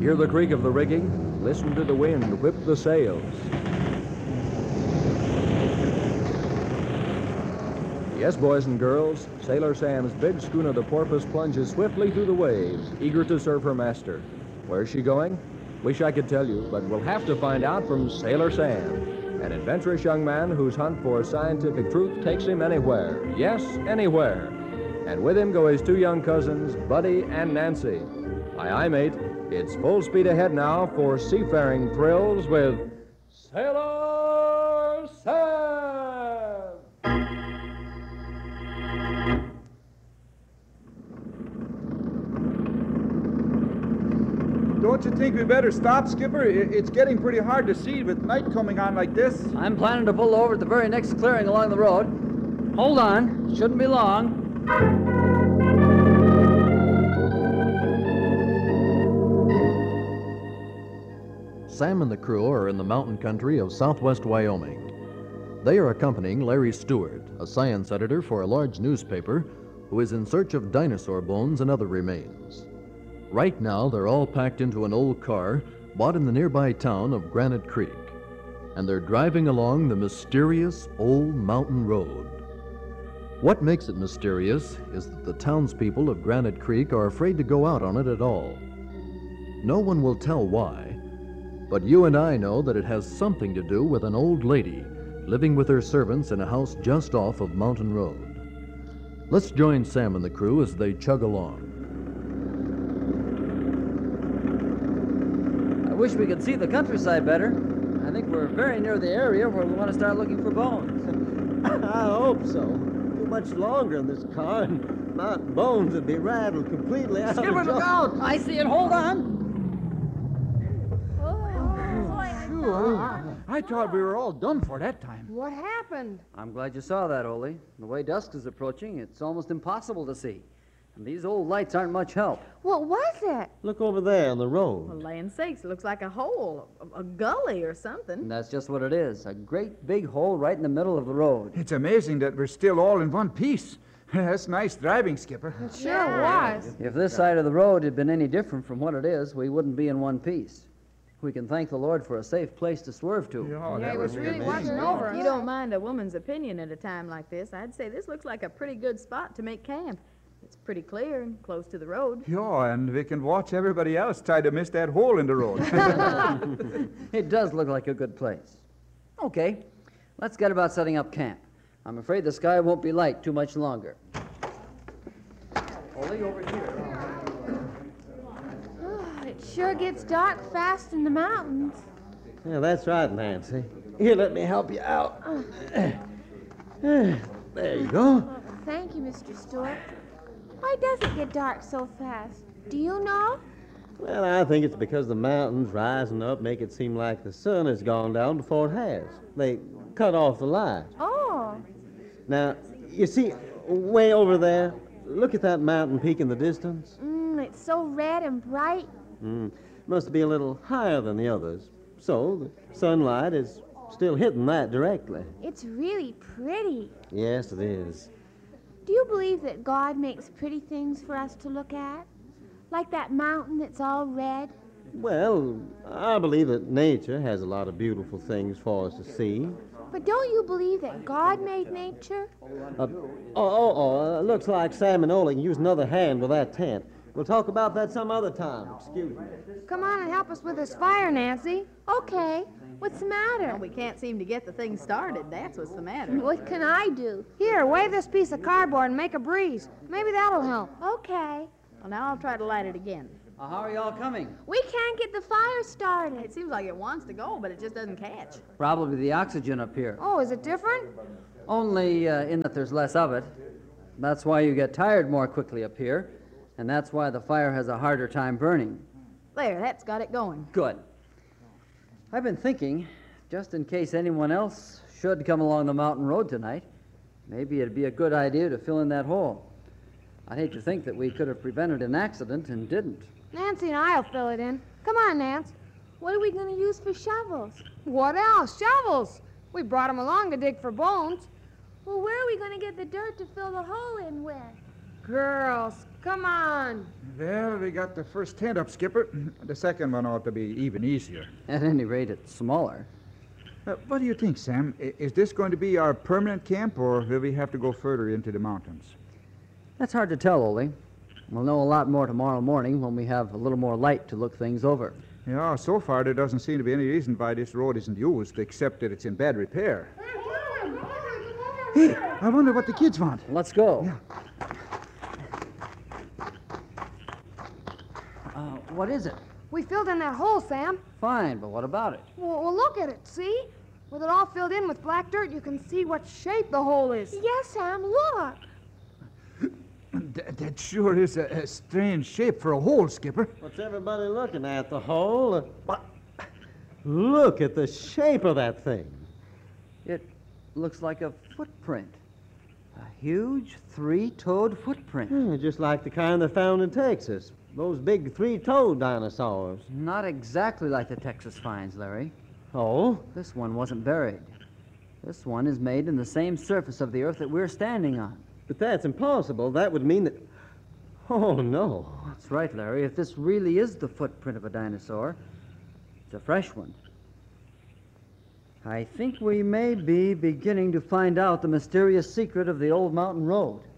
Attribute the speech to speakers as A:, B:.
A: Hear the creak of the rigging. Listen to the wind whip the sails. Yes, boys and girls, Sailor Sam's big schooner, the Porpoise, plunges swiftly through the waves, eager to serve her master. Where's she going? Wish I could tell you, but we'll have to find out from Sailor Sam, an adventurous young man whose hunt for scientific truth takes him anywhere. Yes, anywhere. And with him go his two young cousins, Buddy and Nancy. Aye, mate. It's full speed ahead now for seafaring thrills with Sailor Sam!
B: Don't you think we better stop, Skipper? It's getting pretty hard to see with night coming on like this.
C: I'm planning to pull over at the very next clearing along the road. Hold on. Shouldn't be long.
D: Sam and the crew are in the mountain country of southwest Wyoming. They are accompanying Larry Stewart, a science editor for a large newspaper, who is in search of dinosaur bones and other remains. Right now, they're all packed into an old car bought in the nearby town of Granite Creek, and they're driving along the mysterious old mountain road. What makes it mysterious is that the townspeople of Granite Creek are afraid to go out on it at all. No one will tell why, but you and I know that it has something to do with an old lady living with her servants in a house just off of Mountain Road. Let's join Sam and the crew as they chug along.
C: I wish we could see the countryside better. I think we're very near the area where we want to start looking for bones.
E: I hope so. Too much longer in this car, and my bones would be rattled completely out.
C: Skipper, look out! I see it. Hold on.
B: I thought we were all done for that time.
F: What happened?
C: I'm glad you saw that, Ole. The way dusk is approaching, it's almost impossible to see. And these old lights aren't much help.
F: What was it?
E: Look over there on the road.
G: Well, land sakes, it looks like a hole, a gully or something.
C: And that's just what it is. A great big hole right in the middle of the road.
B: It's amazing that we're still all in one piece. That's nice driving, Skipper.
F: It sure was.
C: If this side of the road had been any different from what it is, we wouldn't be in one piece. We can thank the Lord for a safe place to swerve to.
F: Yeah, it was really watching over
G: If
F: us.
G: you don't mind a woman's opinion at a time like this, I'd say this looks like a pretty good spot to make camp. It's pretty clear and close to the road.
B: Yeah, and we can watch everybody else try to miss that hole in the road.
C: It does look like a good place. Okay, let's get about setting up camp. I'm afraid the sky won't be light too much longer. Ole, over here.
F: It sure gets dark fast in the mountains.
E: Yeah, that's right, Nancy. Here, let me help you out. There you go.
F: Oh, thank you, Mr. Stewart. Why does it get dark so fast? Do you know?
E: Well, I think it's because the mountains rising up make it seem like the sun has gone down before it has. They cut off the light.
F: Oh.
E: Now, you see, way over there, look at that mountain peak in the distance.
F: It's so red and bright.
E: Must be a little higher than the others. So the sunlight is still hitting that directly.
F: It's really pretty.
E: Yes, it is.
F: Do you believe that God makes pretty things for us to look at? Like that mountain that's all red?
E: Well, I believe that nature has a lot of beautiful things for us to see.
F: But don't you believe that God made nature?
E: Looks like Sam and Ole can use another hand with that tent. We'll talk about that some other time. Excuse me.
F: Come on and help us with this fire, Nancy. Okay. What's the matter?
G: Well, we can't seem to get the thing started. That's what's the matter.
F: What can I do?
H: Here, wave this piece of cardboard and make a breeze. Maybe that'll help.
F: Okay.
G: Well, now I'll try to light it again.
C: How are y'all coming?
F: We can't get the fire started.
G: It seems like it wants to go, but it just doesn't catch.
C: Probably the oxygen up here.
H: Oh, is it different?
C: Only in that there's less of it. That's why you get tired more quickly up here, and that's why the fire has a harder time burning.
G: There, that's got it going.
C: Good. I've been thinking, just in case anyone else should come along the mountain road tonight, maybe it'd be a good idea to fill in that hole. I'd hate to think that we could have prevented an accident and didn't.
H: Nancy and I'll fill it in. Come on, Nance.
F: What are we going to use for shovels?
H: What else? Shovels. We brought them along to dig for bones.
F: Well, where are we going to get the dirt to fill the hole in with?
H: Girls, come on.
B: Well, we got the first tent up, Skipper. The second one ought to be even easier.
C: At any rate, it's smaller.
B: What do you think, Sam? Is this going to be our permanent camp, or will we have to go further into the mountains?
C: That's hard to tell, Ole. We'll know a lot more tomorrow morning when we have a little more light to look things over.
B: Yeah, so far there doesn't seem to be any reason why this road isn't used, except that it's in bad repair. Hey, I wonder what the kids want.
C: Let's go.
B: Yeah.
C: What is it?
H: We filled in that hole, Sam.
C: Fine, but what about it?
H: Well, look at it, see? With it all filled in with black dirt, you can see what shape the hole is.
F: Yes, Sam, look.
B: That sure is a strange shape for a hole, Skipper.
E: What's everybody looking at? The hole? Look at the shape of that thing.
C: It looks like a footprint. A huge three-toed footprint.
E: Just like the kind they found in Texas. Those big three-toed dinosaurs.
C: Not exactly like the Texas finds, Larry.
E: Oh?
C: This one wasn't buried. This one is made in the same surface of the earth that we're standing on.
E: But that's impossible. That would mean that... Oh, no.
C: That's right, Larry. If this really is the footprint of a dinosaur, it's a fresh one. I think we may be beginning to find out the mysterious secret of the old mountain road.